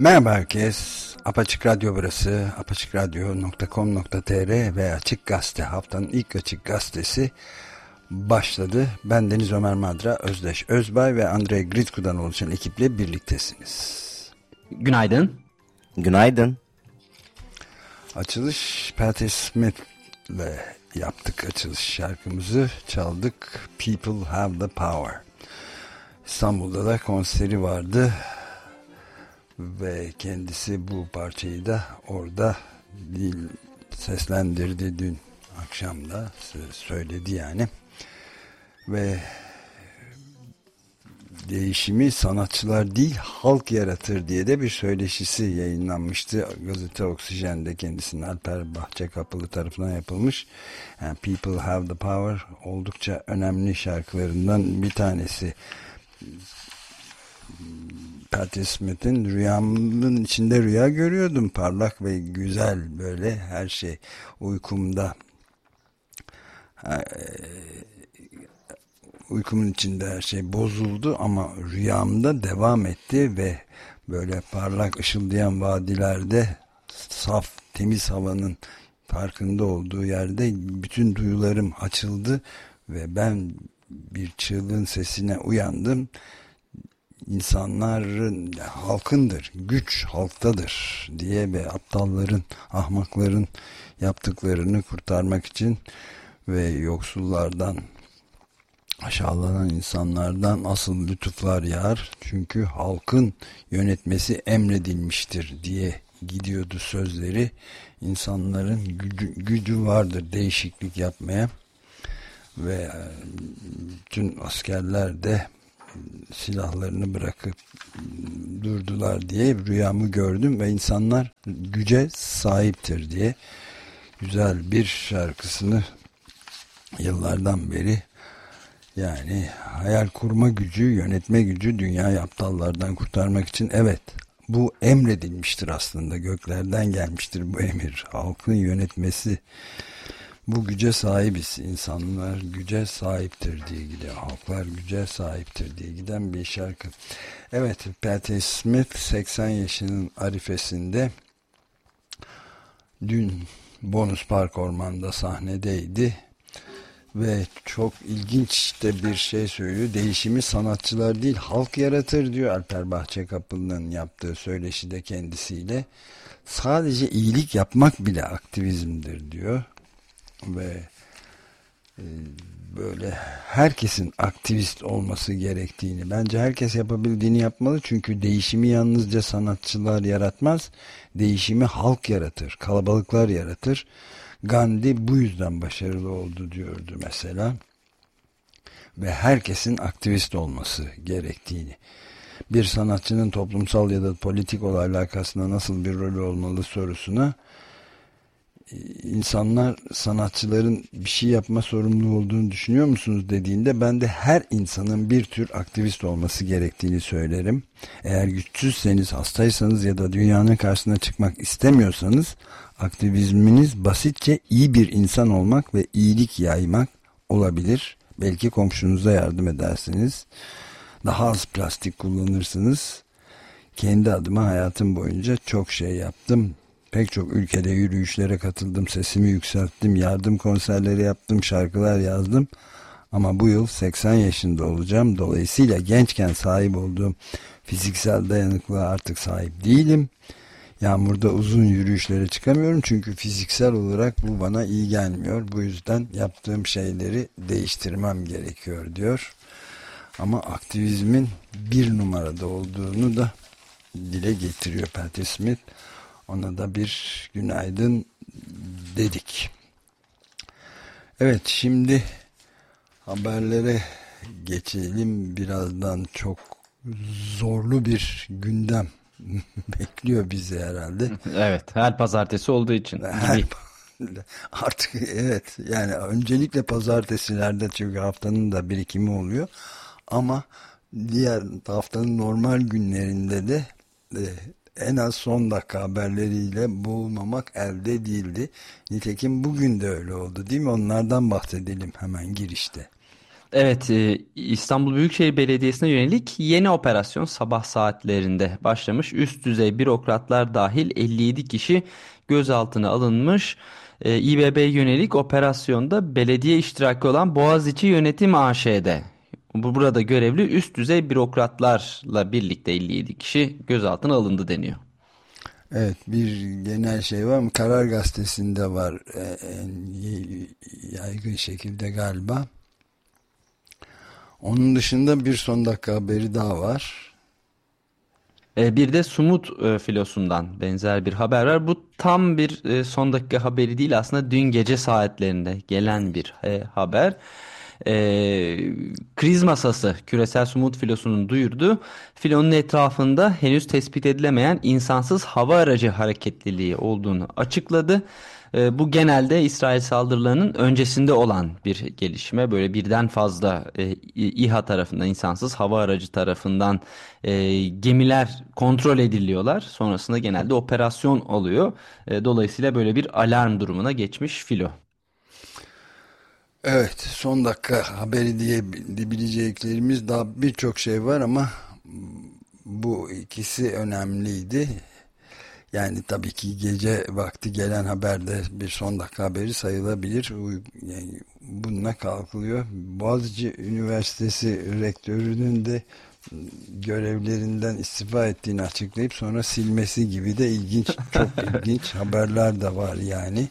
Merhaba herkes. Apaçık Radyo burası. apaçıkradyo.com.tr ve Açık Gazete, haftanın ilk Açık Gazetesi başladı. Ben Deniz Ömer Madra, Özdeş Özbay ve Andrei Gritku'dan oluşan ekiple birliktesiniz. Günaydın. Günaydın. Açılış Patti Smith'le yaptık, açılış şarkımızı çaldık. People Have the Power. İstanbul'da da konseri vardı. Ve kendisi bu parçayı da orada seslendirdi, dün akşam da söyledi yani. Ve değişimi sanatçılar değil halk yaratır diye de bir söyleşisi yayınlanmıştı. Gazete Oksijen'de kendisinin Alper Bahçekapılı tarafından yapılmış. Yani People Have the Power oldukça önemli şarkılarından bir tanesi. Patti Smith'in rüyamın içinde rüya görüyordum. Parlak ve güzel, böyle her şey uykumda. Uykumun içinde her şey bozuldu ama rüyamda devam etti ve böyle parlak ışıldayan vadilerde, saf temiz havanın farkında olduğu yerde bütün duyularım açıldı ve ben bir çığlığın sesine uyandım. İnsanların, halkındır, güç halktadır diye ve aptalların, ahmakların yaptıklarını kurtarmak için ve yoksullardan, aşağılanan insanlardan asıl lütuflar yağar. Çünkü halkın yönetmesi emredilmiştir diye gidiyordu sözleri. İnsanların gücü vardır değişiklik yapmaya ve bütün askerler de silahlarını bırakıp durdular diye rüyamı gördüm ve insanlar güce sahiptir diye güzel bir şarkısını yıllardan beri, yani hayal kurma gücü, yönetme gücü, dünyayı aptallardan kurtarmak için, evet, bu emredilmiştir aslında, göklerden gelmiştir bu emir, halkın yönetmesi. Bu güce sahibiz. İnsanlar güce sahiptir diye gidiyor. Halklar güce sahiptir diye giden bir şarkı. Evet, Patti Smith 80 yaşının arifesinde dün Bonus Park Orman'da sahnedeydi. Ve çok ilginç de bir şey söylüyor. Değişimi sanatçılar değil halk yaratır diyor Alper Bahçekapılı'nın yaptığı söyleşide kendisiyle. Sadece iyilik yapmak bile aktivizmdir diyor. Ve böyle herkesin aktivist olması gerektiğini, bence herkes yapabildiğini yapmalı, çünkü değişimi yalnızca sanatçılar yaratmaz, değişimi halk yaratır, kalabalıklar yaratır. Gandhi bu yüzden başarılı oldu diyordu mesela, ve herkesin aktivist olması gerektiğini, bir sanatçının toplumsal ya da politik olayla alakasında nasıl bir rolü olmalı sorusuna, insanlar sanatçıların bir şey yapma sorumluluğu olduğunu düşünüyor musunuz dediğinde, ben de her insanın bir tür aktivist olması gerektiğini söylerim. Eğer güçsüzseniz, hastaysanız ya da dünyanın karşısına çıkmak istemiyorsanız, aktivizminiz basitçe iyi bir insan olmak ve iyilik yaymak olabilir. Belki komşunuza yardım edersiniz, daha az plastik kullanırsınız. Kendi adıma hayatım boyunca çok şey yaptım. Pek çok ülkede yürüyüşlere katıldım, sesimi yükselttim, yardım konserleri yaptım, şarkılar yazdım. Ama bu yıl 80 yaşında olacağım. Dolayısıyla gençken sahip olduğum fiziksel dayanıklılığa artık sahip değilim. Yağmurda uzun yürüyüşlere çıkamıyorum çünkü fiziksel olarak bu bana iyi gelmiyor. Bu yüzden yaptığım şeyleri değiştirmem gerekiyor diyor. Ama aktivizmin bir numarada olduğunu da dile getiriyor Patti Smith. Ona da bir günaydın dedik. Evet, şimdi haberlere geçelim. Birazdan çok zorlu bir gündem bekliyor bizi herhalde. Evet, her pazartesi olduğu için. Artık evet, yani öncelikle pazartesilerde, çünkü haftanın da birikimi oluyor. Ama diğer haftanın normal günlerinde de en az son dakika haberleriyle boğulmamak elde değildi. Nitekim bugün de öyle oldu değil mi? Onlardan bahsedelim hemen girişte. Evet, İstanbul Büyükşehir Belediyesi'ne yönelik yeni operasyon sabah saatlerinde başlamış. Üst düzey bürokratlar dahil 57 kişi gözaltına alınmış. İBB'ye yönelik operasyonda belediye iştiraki olan Boğaziçi Yönetim AŞ'de. Burada görevli üst düzey bürokratlarla birlikte 57 kişi gözaltına alındı deniyor. Evet, bir genel şey var mı? Karar Gazetesi'nde var, yaygın şekilde galiba. Onun dışında bir son dakika haberi daha var. Bir de Sumut filosundan benzer bir haber var. Bu tam bir son dakika haberi değil, aslında dün gece saatlerinde gelen bir haber. E, Kriz masası küresel Sumut filosunun duyurdu. Filonun etrafında henüz tespit edilemeyen insansız hava aracı hareketliliği olduğunu açıkladı. Bu genelde İsrail saldırılarının öncesinde olan bir gelişme. Böyle birden fazla İHA tarafından, insansız hava aracı tarafından gemiler kontrol ediliyorlar. Sonrasında genelde operasyon oluyor. Dolayısıyla böyle bir alarm durumuna geçmiş filo. Evet, son dakika haberi diyebileceklerimiz daha birçok şey var ama bu ikisi önemliydi. Yani tabii ki gece vakti gelen haberde bir son dakika haberi sayılabilir. Yani bununla kalkılıyor. Boğaziçi Üniversitesi rektörünün de görevlerinden istifa ettiğini açıklayıp sonra silmesi gibi de ilginç, çok ilginç haberler de var yani.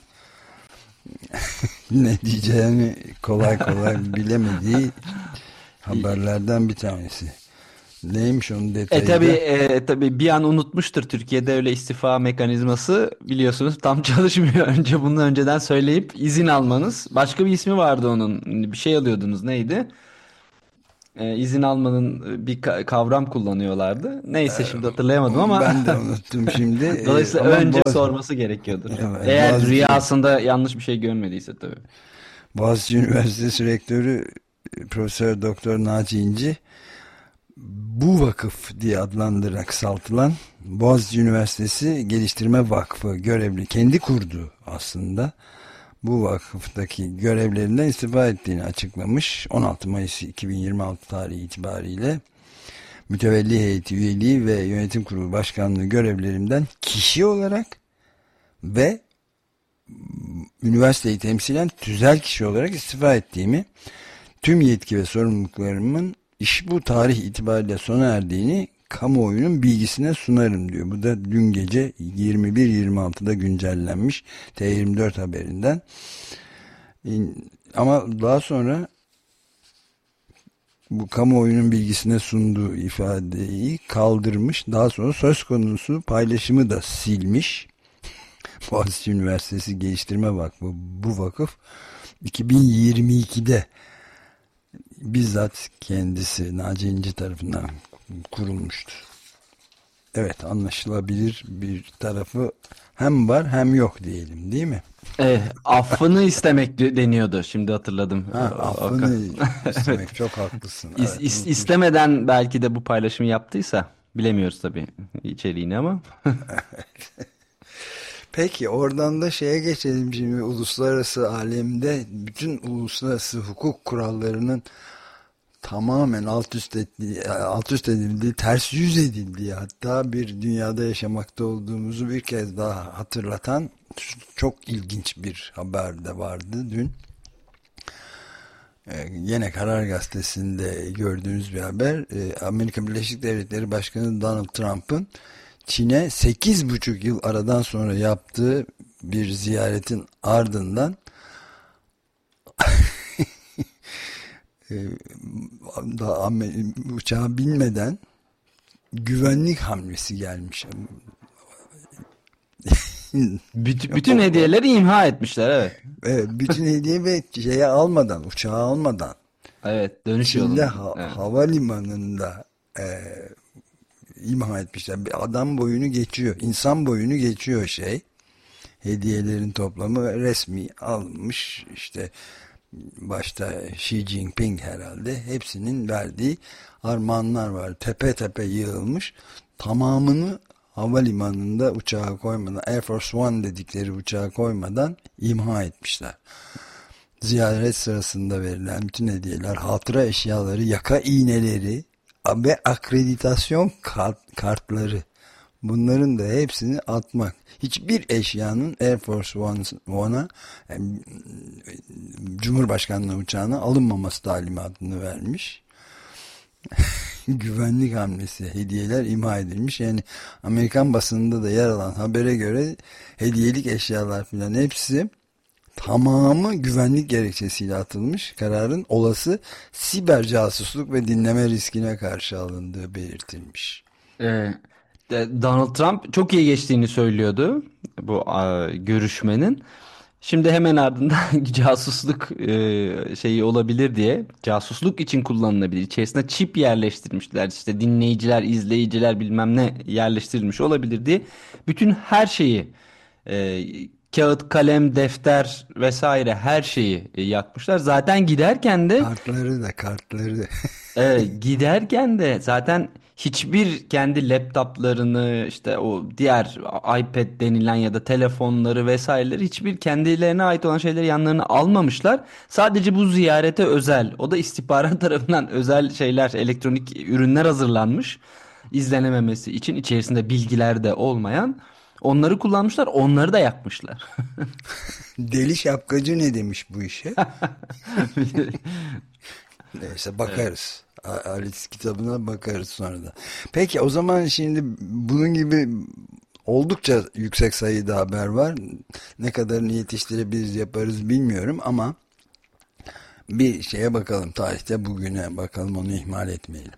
Ne diyeceğini kolay kolay bilemediği haberlerden bir tanesi. Neymiş onun detayı Tabii, da? tabii bir an unutmuştur, Türkiye'de öyle istifa mekanizması biliyorsunuz tam çalışmıyor. Önce bunu önceden söyleyip izin almanız. Başka bir ismi vardı onun. Bir şey alıyordunuz, neydi? İzin almanın bir kavram kullanıyorlardı. Neyse, şimdi hatırlayamadım ama Ben de unuttum şimdi. dolayısıyla Ama önce sorması gerekiyordur. evet, Eğer rüyasında yanlış bir şey görmediyse tabii. Boğaziçi Üniversitesi Rektörü Profesör Doktor Naci İnci, bu vakıf diye adlandırarak kısaltılan Boğaziçi Üniversitesi Geliştirme Vakfı görevli, kendi kurdu aslında, bu vakıftaki görevlerinden istifa ettiğini açıklamış. 16 Mayıs 2026 tarihi itibariyle mütevelli heyeti üyeliği ve yönetim kurulu başkanlığı görevlerimden kişi olarak ve üniversiteyi temsilen tüzel kişi olarak istifa ettiğimi, tüm yetki ve sorumluluklarımın bu tarih itibariyle sona erdiğini kamuoyunun bilgisine sunarım diyor. Bu da dün gece 21.26'da güncellenmiş T24 haberinden. Ama daha sonra bu kamuoyunun bilgisine sunduğu ifadeyi kaldırmış. Daha sonra söz konusu paylaşımı da silmiş. Boğaziçi Üniversitesi Geliştirme Vakfı, bu vakıf 2022'de bizzat kendisi Naci İnci tarafından kurulmuştur. Evet, anlaşılabilir bir tarafı hem var hem yok diyelim, değil mi? Affını istemek deniyordu. Şimdi hatırladım. Affını istemek, çok haklısın. Evet, unutmuş. İstemeden belki de bu paylaşımı yaptıysa, bilemiyoruz tabii içeriğini ama. Peki oradan da şeye geçelim şimdi. Uluslararası alemde bütün uluslararası hukuk kurallarının tamamen alt üst edildiği, ters yüz edildiği, hatta bir dünyada yaşamakta olduğumuzu bir kez daha hatırlatan çok ilginç bir haber de vardı dün. Yine Karar Gazetesi'nde gördüğünüz bir haber. Amerika Birleşik Devletleri Başkanı Donald Trump'ın Çin'e 8,5 yıl aradan sonra yaptığı bir ziyaretin ardından daha uçağa binmeden güvenlik hamlesi gelmiş. Bütün hediyeleri imha etmişler, evet. Evet, bütün hediye ve şeye almadan, uçağı almadan. Evet, dönüş Çin'de yolunda. Evet. havalimanında imha etmişler. Bir adam boyunu geçiyor, insan boyunu geçiyor şey. Hediyelerin toplamı resmi almış, işte başta Xi Jinping herhalde, hepsinin verdiği armağanlar var. Tepe tepe yığılmış. Tamamını havalimanında uçağa koymadan, Air Force One dedikleri uçağa koymadan imha etmişler. Ziyaret sırasında verilen bütün hediyeler, hatıra eşyaları, yaka iğneleri ve akreditasyon kartları. Bunların da hepsini atmak. Hiçbir eşyanın Air Force One'a, yani Cumhurbaşkanlığı uçağına alınmaması talimatını vermiş. Güvenlik hamlesi, hediyeler imha edilmiş. Yani Amerikan basınında da yer alan habere göre hediyelik eşyalar filan hepsi tamamı güvenlik gerekçesiyle atılmış. Kararın olası siber casusluk ve dinleme riskine karşı alındığı belirtilmiş. Ee, Donald Trump çok iyi geçtiğini söylüyordu bu görüşmenin. Şimdi hemen ardından casusluk şeyi olabilir diye, casusluk için kullanılabilir. İçerisine çip yerleştirmişler, işte dinleyiciler, izleyiciler bilmem ne yerleştirilmiş olabilir diye bütün her şeyi, e, kağıt, kalem, defter vesaire her şeyi yakmışlar. Zaten giderken de Kartları da. Giderken de zaten hiçbir kendi laptoplarını, işte o diğer iPad denilen ya da telefonları vesaireleri, hiçbir kendilerine ait olan şeyleri yanlarına almamışlar. Sadece bu ziyarete özel, o da istihbarat tarafından özel şeyler, elektronik ürünler hazırlanmış izlenememesi için, içerisinde bilgiler de olmayan, onları kullanmışlar, onları da yakmışlar. Deli şapkacı ne demiş bu işe? Neyse bakarız. Alice kitabına bakarız sonra da. Peki o zaman şimdi bunun gibi oldukça yüksek sayıda haber var. Ne kadarını yetiştirebiliriz yaparız bilmiyorum ama bir şeye bakalım, tarihte bugüne bakalım, onu ihmal etmeyelim.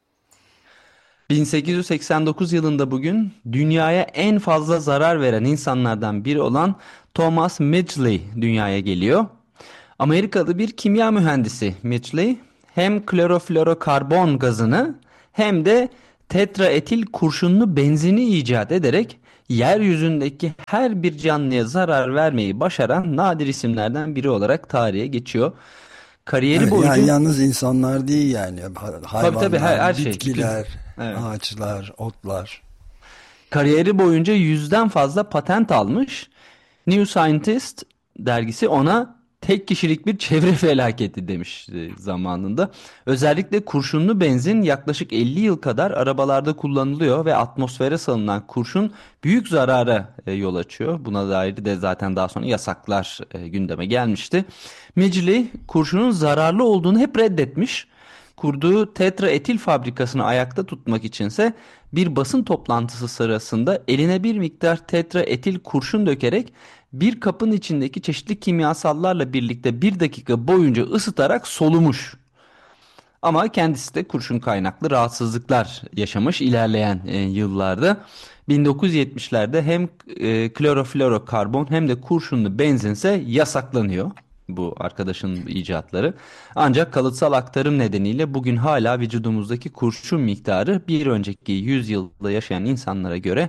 1889 yılında bugün dünyaya en fazla zarar veren insanlardan biri olan Thomas Midgley dünyaya geliyor. Amerikalı bir kimya mühendisi Midgley hem kloroflorokarbon gazını hem de tetraetil kurşunlu benzini icat ederek yeryüzündeki her bir canlıya zarar vermeyi başaran nadir isimlerden biri olarak tarihe geçiyor. Kariyeri Evet, boyunca yani yalnız insanlar değil, yani tabii her hayvanlar, şey, bütün, bitkiler, evet. ağaçlar, otlar. Kariyeri boyunca 100'den fazla patent almış. New Scientist dergisi ona tek kişilik bir çevre felaketi demiş zamanında. Özellikle kurşunlu benzin yaklaşık 50 yıl kadar arabalarda kullanılıyor ve atmosfere salınan kurşun büyük zarara yol açıyor. Buna dair de zaten daha sonra yasaklar gündeme gelmişti. Midgley kurşunun zararlı olduğunu hep reddetmiş. Kurduğu tetraetil fabrikasını ayakta tutmak içinse bir basın toplantısı sırasında eline bir miktar tetraetil kurşun dökerek bir kapın içindeki çeşitli kimyasallarla birlikte 1 dakika boyunca ısıtarak solumuş. Ama kendisi de kurşun kaynaklı rahatsızlıklar yaşamış ilerleyen yıllarda. 1970'lerde hem kloroflorokarbon hem de kurşunlu benzinse yasaklanıyor, bu arkadaşın icatları. Ancak kalıtsal aktarım nedeniyle bugün hala vücudumuzdaki kurşun miktarı bir önceki yüzyılda yaşayan insanlara göre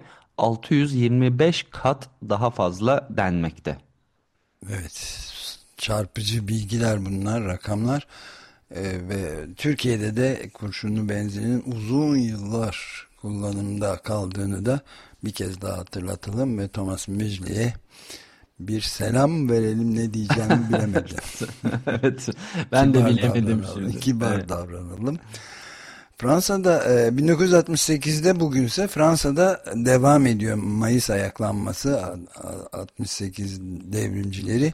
625 kat daha fazla denmekte. Evet, çarpıcı bilgiler bunlar, rakamlar. Ve Türkiye'de de kurşunlu benzinin uzun yıllar kullanımda kaldığını da bir kez daha hatırlatalım ve Thomas Midgley'e bir selam verelim, ne diyeceğimi bilemedim. Evet, ben de bilemedim şimdi. Kibar Evet. davranalım. Fransa'da 1968'de bugünse Fransa'da devam ediyor Mayıs ayaklanması, 68 devrimcileri.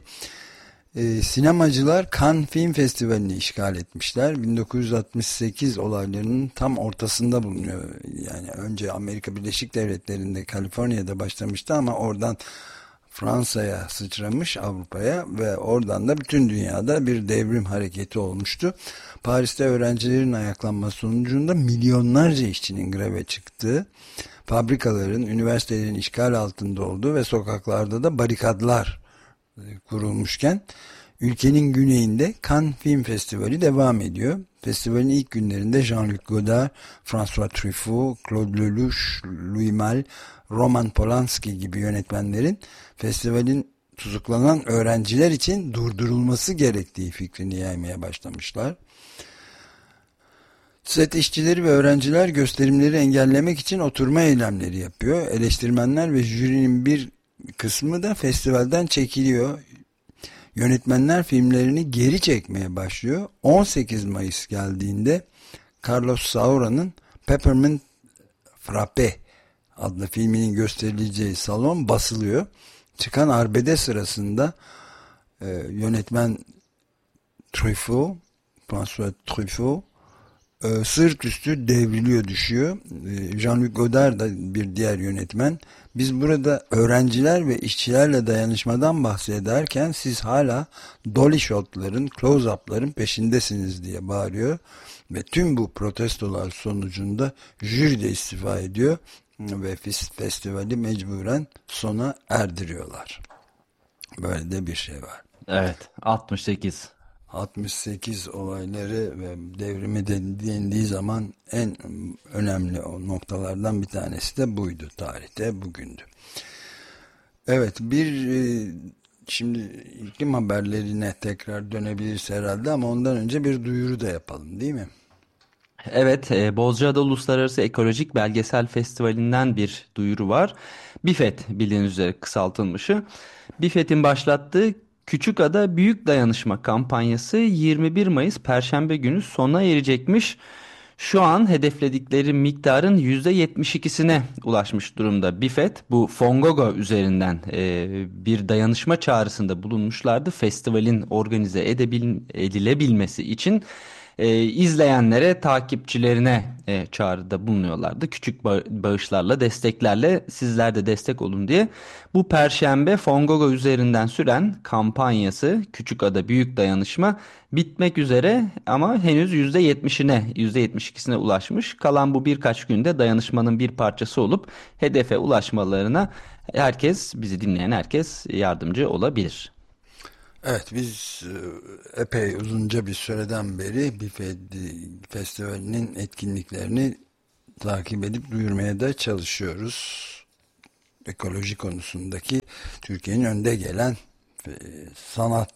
Sinemacılar Cannes Film Festivali'ni işgal etmişler. 1968 olaylarının tam ortasında bulunuyor. Yani önce Amerika Birleşik Devletleri'nde, Kaliforniya'da başlamıştı ama oradan Fransa'ya sıçramış, Avrupa'ya, ve oradan da bütün dünyada bir devrim hareketi olmuştu. Paris'te öğrencilerin ayaklanması sonucunda milyonlarca işçinin greve çıktığı, fabrikaların, üniversitelerin işgal altında olduğu ve sokaklarda da barikatlar kurulmuşken ülkenin güneyinde Cannes Film Festivali devam ediyor. Festivalin ilk günlerinde Jean-Luc Godard, François Truffaut, Claude Lelouch, Louis Malle, Roman Polanski gibi yönetmenlerin festivalin tutuklanan öğrenciler için durdurulması gerektiği fikrini yaymaya başlamışlar. Set işçileri ve öğrenciler gösterimleri engellemek için oturma eylemleri yapıyor. Eleştirmenler ve jürinin bir kısmı da festivalden çekiliyor. Yönetmenler filmlerini geri çekmeye başlıyor. 18 Mayıs geldiğinde Carlos Saura'nın Peppermint Frappe adlı filminin gösterileceği salon basılıyor. Çıkan arbede sırasında yönetmen Truffaut, François Truffaut sırt üstü devriliyor, düşüyor. Jean-Luc Godard da bir diğer yönetmen. Biz burada öğrenciler ve işçilerle dayanışmadan bahsederken siz hala dolly shotların, close-up'ların peşindesiniz diye bağırıyor. Ve tüm bu protestolar sonucunda jüri de istifa ediyor ve festivali mecburen sona erdiriyorlar. Böyle de bir şey var. Evet, 68. 68 olayları ve devrimi dendiği zaman en önemli o noktalardan bir tanesi de buydu tarihte, bugündü. Evet, şimdi iklim haberlerine tekrar dönebiliriz herhalde ama ondan önce bir duyuru da yapalım, değil mi? Evet, Bozcaada Uluslararası Ekolojik Belgesel Festivali'nden bir duyuru var. BİFET bildiğiniz üzere kısaltılmışı. BİFET'in başlattığı Küçükada Büyük Dayanışma kampanyası 21 Mayıs Perşembe günü sona erecekmiş. Şu an hedefledikleri miktarın %72'sine ulaşmış durumda BİFET. Bu Fongogo üzerinden bir dayanışma çağrısında bulunmuşlardı. Festivalin organize edilebilmesi için izleyenlere, takipçilerine çağrıda bulunuyorlardı. Küçük bağışlarla, desteklerle sizler de destek olun diye. Bu Perşembe Fongogo üzerinden süren kampanyası Küçükada Büyük Dayanışma bitmek üzere ama henüz %72'sine ulaşmış. Kalan bu birkaç günde dayanışmanın bir parçası olup hedefe ulaşmalarına bizi dinleyen herkes yardımcı olabilir. Evet, biz epey uzunca bir süreden beri BİFET Festivali'nin etkinliklerini takip edip duyurmaya da çalışıyoruz. Ekoloji konusundaki Türkiye'nin önde gelen sanat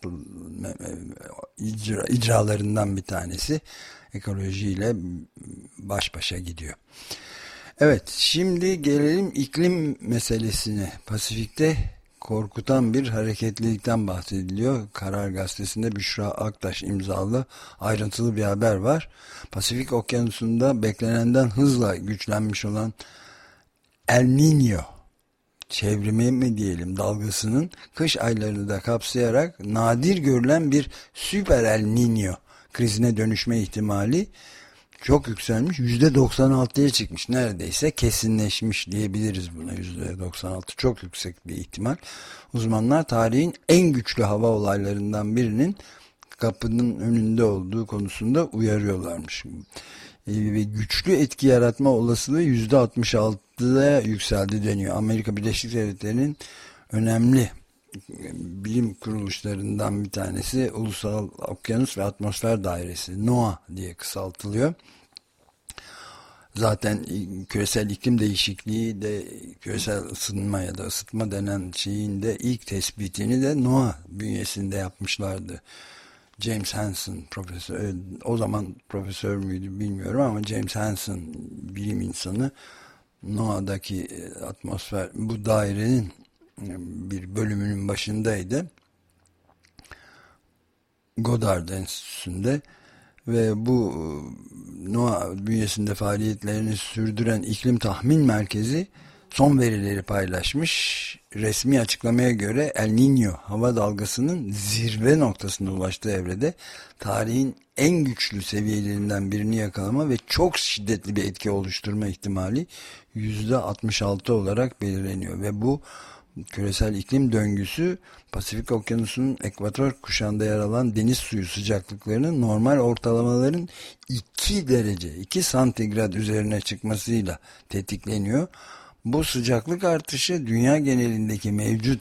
icralarından bir tanesi, ekolojiyle baş başa gidiyor. Evet, şimdi gelelim iklim meselesine. Pasifik'te korkutan bir hareketlilikten bahsediliyor. Karar Gazetesi'nde Büşra Aktaş imzalı ayrıntılı bir haber var. Pasifik Okyanusu'nda beklenenden hızla güçlenmiş olan El Niño çevrimi mi diyelim dalgasının kış aylarını da kapsayarak nadir görülen bir süper El Niño krizine dönüşme ihtimali çok yükselmiş. %96'ya çıkmış. Neredeyse kesinleşmiş diyebiliriz buna. %96 çok yüksek bir ihtimal. Uzmanlar tarihin en güçlü hava olaylarından birinin kapının önünde olduğu konusunda uyarıyorlarmış. Ve güçlü etki yaratma olasılığı %66'ya yükseldi deniyor. Amerika Birleşik Devletleri'nin önemli bilim kuruluşlarından bir tanesi Ulusal Okyanus ve Atmosfer Dairesi, NOAA diye kısaltılıyor. Zaten küresel iklim değişikliği de küresel ısınma ya da ısıtma denen şeyin de ilk tespitini de NOAA bünyesinde yapmışlardı. James Hansen profesör, o zaman profesör müydü bilmiyorum ama James Hansen bilim insanı NOAA'daki atmosfer bu dairenin bir bölümünün başındaydı. Goddard Enstitüsü'nde ve bu NOAA bünyesinde faaliyetlerini sürdüren iklim tahmin merkezi son verileri paylaşmış. Resmi açıklamaya göre El Niño hava dalgasının zirve noktasına ulaştığı evrede tarihin en güçlü seviyelerinden birini yakalama ve çok şiddetli bir etki oluşturma ihtimali %66 olarak belirleniyor ve bu küresel iklim döngüsü Pasifik Okyanusu'nun ekvator kuşağında yer alan deniz suyu sıcaklıklarının normal ortalamaların 2 santigrat üzerine çıkmasıyla tetikleniyor. Bu sıcaklık artışı dünya genelindeki mevcut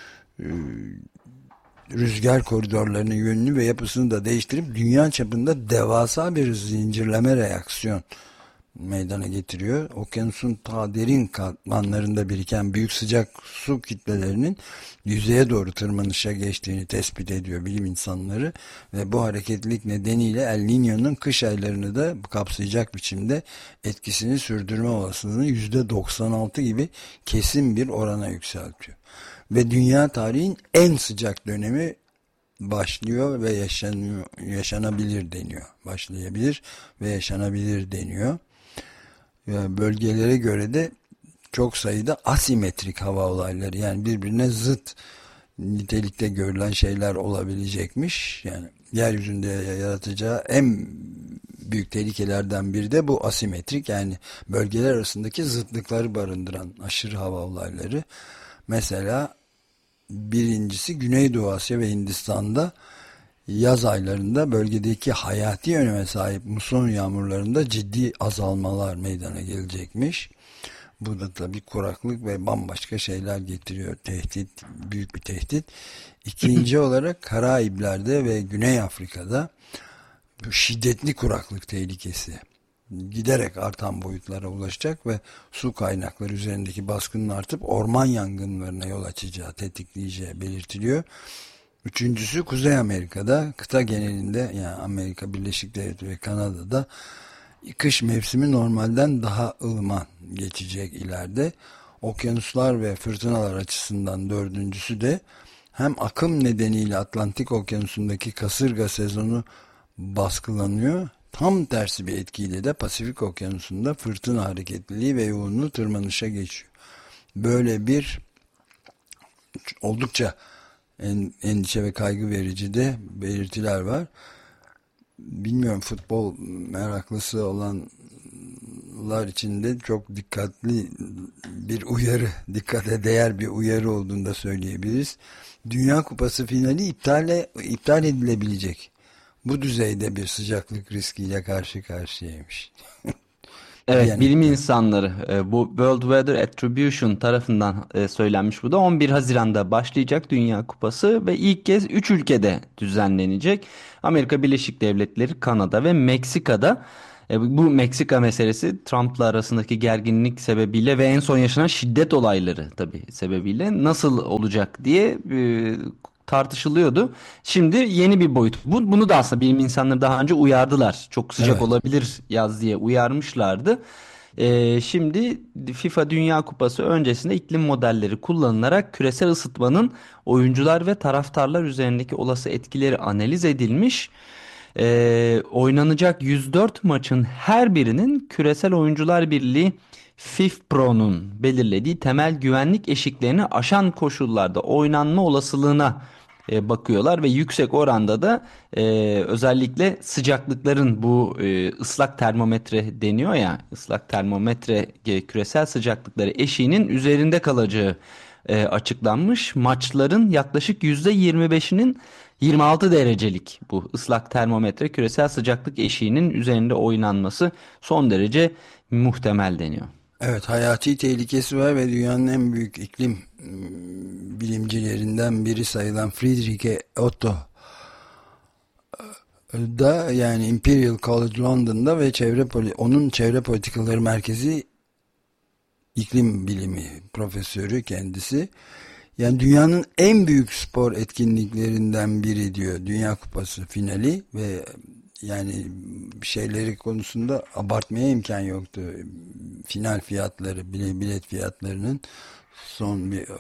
rüzgar koridorlarının yönünü ve yapısını da değiştirip dünya çapında devasa bir zincirleme reaksiyon meydana getiriyor. Okyanusun ta derin katmanlarında biriken büyük sıcak su kitlelerinin yüzeye doğru tırmanışa geçtiğini tespit ediyor bilim insanları ve bu hareketlilik nedeniyle El Niño'nun kış aylarını da kapsayacak biçimde etkisini sürdürme olasılığını %96 gibi kesin bir orana yükseltiyor. Ve dünya tarihin en sıcak dönemi başlıyor ve yaşanabilir deniyor. Başlayabilir ve yaşanabilir deniyor. Bölgelere göre de çok sayıda asimetrik hava olayları, yani birbirine zıt nitelikte görülen şeyler olabilecekmiş. Yani yeryüzünde yaratacağı en büyük tehlikelerden biri de bu asimetrik, yani bölgeler arasındaki zıtlıkları barındıran aşırı hava olayları. Mesela birincisi Güneydoğu Asya ve Hindistan'da yaz aylarında bölgedeki hayati öneme sahip muson yağmurlarında ciddi azalmalar meydana gelecekmiş. Bu da tabii kuraklık ve bambaşka şeyler getiriyor. Tehdit, büyük bir tehdit. İkinci olarak Karayipler'de ve Güney Afrika'da bu şiddetli kuraklık tehlikesi giderek artan boyutlara ulaşacak ve su kaynakları üzerindeki baskının artıp orman yangınlarına yol açacağı, tetikleyeceği belirtiliyor. Üçüncüsü Kuzey Amerika'da, kıta genelinde, yani Amerika Birleşik Devletleri ve Kanada'da kış mevsimi normalden daha ılıman geçecek ileride. Okyanuslar ve fırtınalar açısından dördüncüsü de hem akım nedeniyle Atlantik Okyanusu'ndaki kasırga sezonu baskılanıyor. Tam tersi bir etkiyle de Pasifik Okyanusu'nda fırtına hareketliliği ve yoğunluğu tırmanışa geçiyor. Böyle bir oldukça endişe ve kaygı verici de belirtiler var. Bilmiyorum, futbol meraklısı olanlar için de çok dikkatli bir uyarı, dikkate değer bir uyarı olduğunu da söyleyebiliriz. Dünya Kupası finali iptal edilebilecek. Bu düzeyde bir sıcaklık riskiyle karşı karşıyaymış. Evet, bilim Diyanet'te. insanları bu World Weather Attribution tarafından söylenmiş bu da. 11 Haziran'da başlayacak Dünya Kupası ve ilk kez 3 ülkede düzenlenecek. Amerika Birleşik Devletleri, Kanada ve Meksika'da. Bu Meksika meselesi Trump'la arasındaki gerginlik sebebiyle ve en son yaşanan şiddet olayları tabii sebebiyle nasıl olacak diye tartışılıyordu. Şimdi yeni bir boyut. Bunu da aslında bilim insanları daha önce uyardılar. Çok sıcak Evet. olabilir yaz diye uyarmışlardı. Şimdi FIFA Dünya Kupası öncesinde iklim modelleri kullanılarak küresel ısıtmanın oyuncular ve taraftarlar üzerindeki olası etkileri analiz edilmiş. Oynanacak 104 maçın her birinin Küresel Oyuncular Birliği FIFPro'nun belirlediği temel güvenlik eşiklerini aşan koşullarda oynanma olasılığına bakıyorlar ve yüksek oranda da özellikle sıcaklıkların bu ıslak termometre deniyor ya, ıslak termometre küresel sıcaklıkları eşiğinin üzerinde kalacağı açıklanmış. Maçların yaklaşık %25'inin 26 derecelik bu ıslak termometre küresel sıcaklık eşiğinin üzerinde oynanması son derece muhtemel deniyor. Evet, hayati tehlikesi var ve dünyanın en büyük iklim bilimcilerinden biri sayılan Friederike Otto da, yani Imperial College London'da ve onun çevre politikaları merkezi iklim bilimi profesörü kendisi. Yani dünyanın en büyük spor etkinliklerinden biri diyor Dünya Kupası finali ve yani şeyleri konusunda abartmaya imkan yoktu. Final fiyatları, bilet fiyatlarının son bir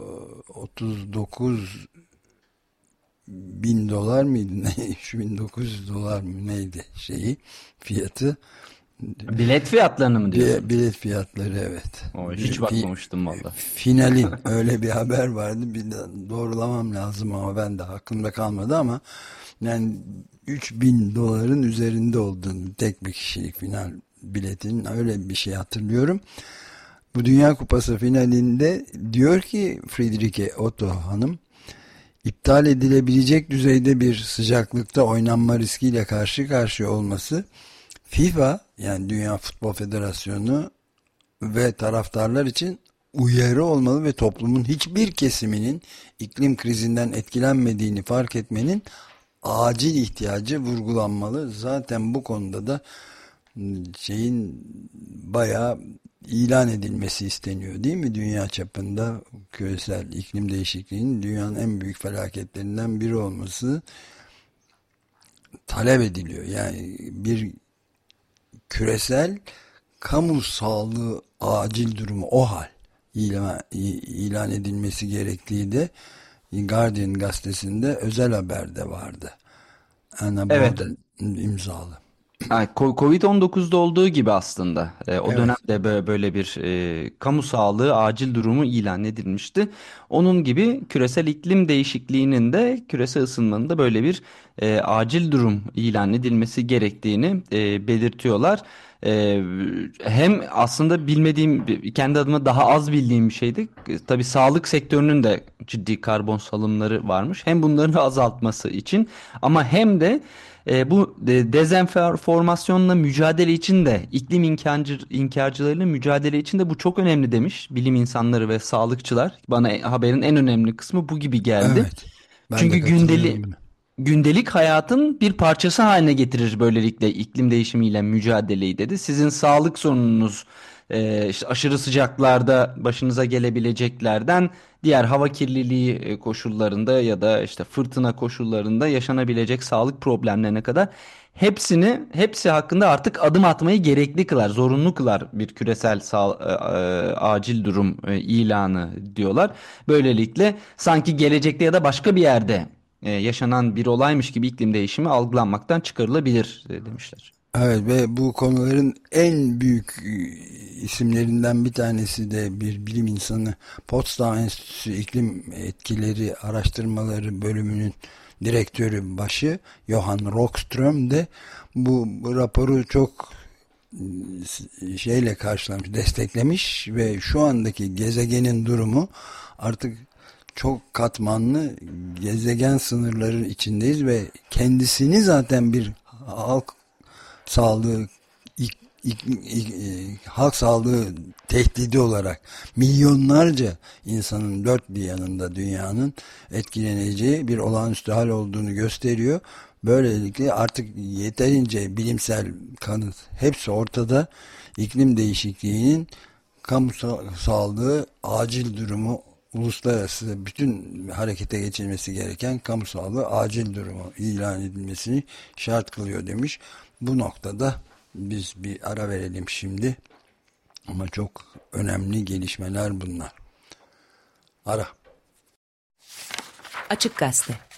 39 bin dolar mıydı? Ne? 3900 dolar mı neydi fiyatı? Bilet fiyatlarını mı diyorsun? Bilet fiyatları, evet. Hiç bakmamıştım valla. Finalin öyle bir haber vardı. Bir de doğrulamam lazım ama ben de aklımda kalmadı ama yani 3000 doların üzerinde olduğunu, tek bir kişilik final biletinin, öyle bir şey hatırlıyorum. Bu Dünya Kupası finalinde diyor ki Friederike Otto hanım, iptal edilebilecek düzeyde bir sıcaklıkta oynanma riskiyle karşı karşıya olması FIFA, yani Dünya Futbol Federasyonu ve taraftarlar için uyarı olmalı ve toplumun hiçbir kesiminin iklim krizinden etkilenmediğini fark etmenin acil ihtiyacı vurgulanmalı. Zaten bu konuda da bayağı ilan edilmesi isteniyor değil mi? Dünya çapında küresel iklim değişikliğinin dünyanın en büyük felaketlerinden biri olması talep ediliyor. Yani bir küresel kamu sağlığı acil durumu, o hal ilan edilmesi gerektiği de Guardian gazetesinde özel haberde vardı. Anna Evet. Boden imzalı. Covid-19'da olduğu gibi aslında o Evet. dönemde böyle bir kamu sağlığı acil durumu ilan edilmişti. Onun gibi küresel iklim değişikliğinin de küresel ısınmanın da böyle bir acil durum ilan edilmesi gerektiğini belirtiyorlar. E, Hem aslında bilmediğim, kendi adıma daha az bildiğim bir şeydi. Tabii sağlık sektörünün de ciddi karbon salımları varmış. Hem bunların azaltması için ama hem de bu dezenformasyonla mücadele için de iklim inkarcılarıyla mücadele için de bu çok önemli demiş bilim insanları ve sağlıkçılar. Bana haberin en önemli kısmı bu gibi geldi. Evet. Ben Çünkü de katılıyorum buna. gündelik hayatın bir parçası haline getirir böylelikle iklim değişimiyle mücadeleyi dedi. Sizin sağlık sorununuz işte aşırı sıcaklarda başınıza gelebileceklerden diğer hava kirliliği koşullarında ya da işte fırtına koşullarında yaşanabilecek sağlık problemlerine kadar hepsi hakkında artık adım atmayı gerekli kılar, zorunlu kılar bir küresel acil durum ilanı diyorlar. Böylelikle sanki gelecekte ya da başka bir yerde yaşanan bir olaymış gibi iklim değişimi algılanmaktan çıkarılabilir demişler. Evet ve bu konuların en büyük isimlerinden bir tanesi de bir bilim insanı, Potsdam Enstitüsü İklim Etkileri Araştırmaları bölümünün direktörü başı Johan Rockström de bu raporu çok şeyle karşılamış, desteklemiş ve şu andaki gezegenin durumu artık çok katmanlı, gezegen sınırları içindeyiz ve kendisini zaten bir halk sağlığı halk sağlığı tehdidi olarak milyonlarca insanın dört bir yanında dünyanın etkileneceği bir olağanüstü hal olduğunu gösteriyor. Böylelikle artık yeterince bilimsel kanıt hepsi ortada. İklim değişikliğinin kamu sağlığı acil durumu, uluslararası bütün harekete geçilmesi gereken kamu sağlığı acil durumu ilan edilmesini şart kılıyor demiş. Bu noktada biz bir ara verelim şimdi. Ama çok önemli gelişmeler bunlar. Ara. Açık Gazete.